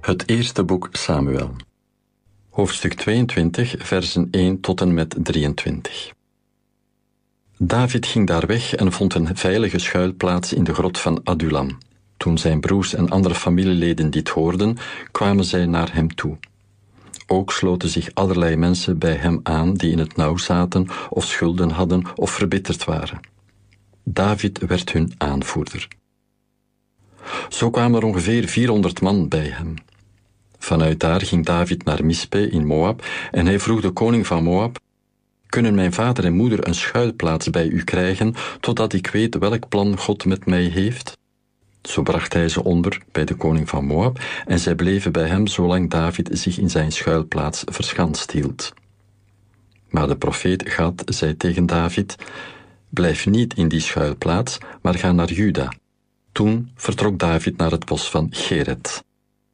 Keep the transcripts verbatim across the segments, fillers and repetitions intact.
Het eerste boek Samuel. Hoofdstuk tweeëntwintig, versen één tot en met drieëntwintig. David ging daar weg en vond een veilige schuilplaats in de grot van Adullam. Toen zijn broers en andere familieleden dit hoorden, kwamen zij naar hem toe. Ook sloten zich allerlei mensen bij hem aan die in het nauw zaten of schulden hadden of verbitterd waren. David werd hun aanvoerder. Zo kwamen er ongeveer vierhonderd man bij hem. Vanuit daar ging David naar Mispe in Moab en hij vroeg de koning van Moab: kunnen mijn vader en moeder een schuilplaats bij u krijgen, totdat ik weet welk plan God met mij heeft? Zo bracht hij ze onder bij de koning van Moab en zij bleven bij hem zolang David zich in zijn schuilplaats verschanst hield. Maar de profeet Gad zei tegen David: blijf niet in die schuilplaats, maar ga naar Juda. Toen vertrok David naar het bos van Geret.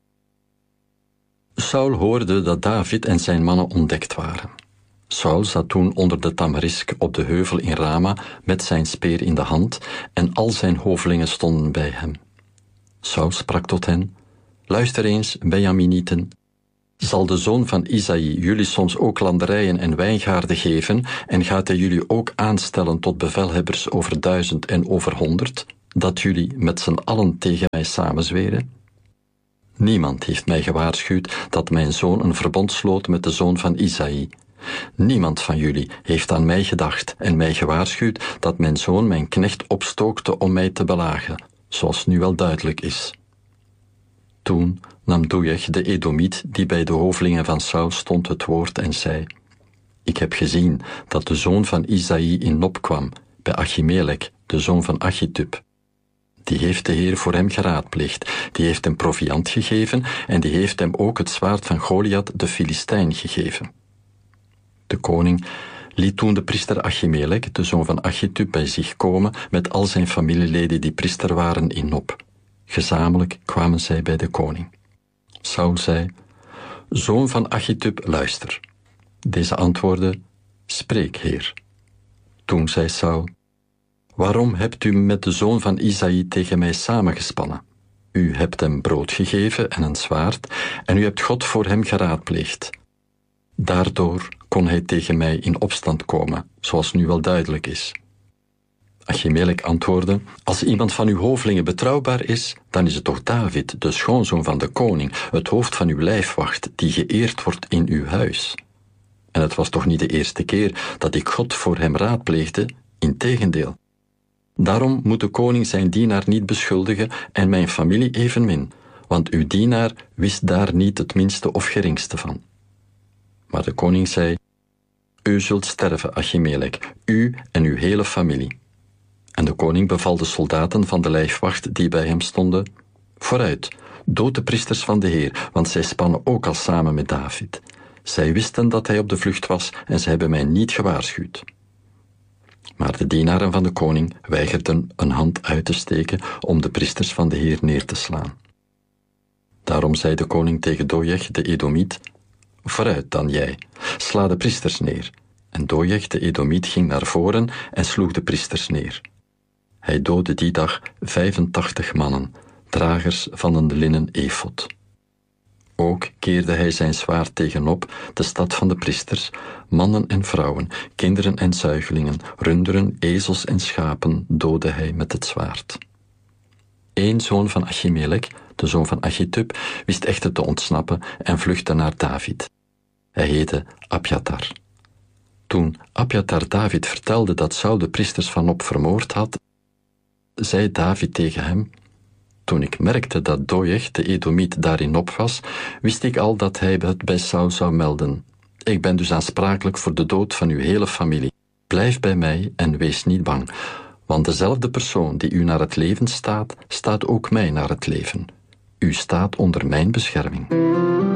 Saul hoorde dat David en zijn mannen ontdekt waren. Saul zat toen onder de tamarisk op de heuvel in Rama met zijn speer in de hand en al zijn hovelingen stonden bij hem. Saul sprak tot hen: luister eens, Benjaminieten. Zal de zoon van Isaï jullie soms ook landerijen en wijngaarden geven en gaat hij jullie ook aanstellen tot bevelhebbers over duizend en over honderd, dat jullie met z'n allen tegen mij samenzweren? Niemand heeft mij gewaarschuwd dat mijn zoon een verbond sloot met de zoon van Isaï. Niemand van jullie heeft aan mij gedacht en mij gewaarschuwd dat mijn zoon mijn knecht opstookte om mij te belagen, zoals nu wel duidelijk is. Toen nam Doeg de Edomiet, die bij de hovelingen van Saul stond, het woord en zei: ik heb gezien dat de zoon van Isaï in Nob kwam, bij Achimelech, de zoon van Achitub. Die heeft de Heer voor hem geraadpleegd, die heeft hem proviand gegeven en die heeft hem ook het zwaard van Goliath de Filistijn gegeven. De koning liet toen de priester Achimelech, de zoon van Achitub, bij zich komen met al zijn familieleden die priester waren in Nob. Gezamenlijk kwamen zij bij de koning. Saul zei: zoon van Achitub, luister. Deze antwoordde: spreek, Heer. Toen zei Saul: waarom hebt u met de zoon van Isaï tegen mij samengespannen? U hebt hem brood gegeven en een zwaard, en u hebt God voor hem geraadpleegd. Daardoor kon hij tegen mij in opstand komen, zoals nu wel duidelijk is. Achimelech antwoordde: als iemand van uw hovelingen betrouwbaar is, dan is het toch David, de schoonzoon van de koning, het hoofd van uw lijfwacht, die geëerd wordt in uw huis. En het was toch niet de eerste keer dat ik God voor hem raadpleegde, integendeel. Daarom moet de koning zijn dienaar niet beschuldigen en mijn familie evenmin, want uw dienaar wist daar niet het minste of geringste van. Maar de koning zei: u zult sterven, Achimelech, u en uw hele familie. En de koning beval de soldaten van de lijfwacht die bij hem stonden: vooruit, dood de priesters van de Heer, want zij spannen ook al samen met David. Zij wisten dat hij op de vlucht was en zij hebben mij niet gewaarschuwd. Maar de dienaren van de koning weigerden een hand uit te steken om de priesters van de Heer neer te slaan. Daarom zei de koning tegen Doeg de Edomiet: vooruit dan jij, sla de priesters neer. En Doeg de Edomiet ging naar voren en sloeg de priesters neer. Hij doodde die dag vijfentachtig mannen, dragers van een linnen efod. Ook keerde hij zijn zwaard tegenop, de stad van de priesters, mannen en vrouwen, kinderen en zuigelingen, runderen, ezels en schapen doodde hij met het zwaard. Eén zoon van Achimelech, de zoon van Achitub, wist echter te ontsnappen en vluchtte naar David. Hij heette Abjatar. Toen Abjatar David vertelde dat Saul de priesters van Nob vermoord had, zei David tegen hem: toen ik merkte dat Doeg de Edomiet daar in Nob was, wist ik al dat hij het bij Saul zou melden. Ik ben dus aansprakelijk voor de dood van uw hele familie. Blijf bij mij en wees niet bang, want dezelfde persoon die u naar het leven staat, staat ook mij naar het leven. U staat onder mijn bescherming.